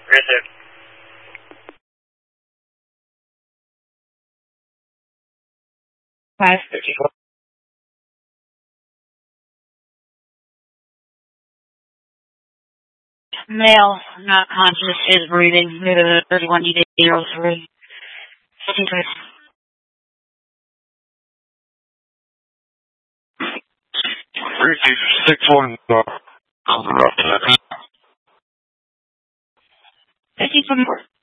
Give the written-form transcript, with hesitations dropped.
Right there. Five. 54. Male, not conscious, is breathing. 31D03. 15 choice. 361. 50 24.